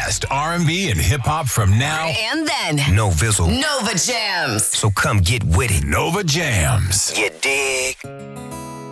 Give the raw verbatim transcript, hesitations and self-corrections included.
best R and B and hip-hop from now and then. No Vizzle. Nova Jams. So come get with it. Nova Jams. You dig?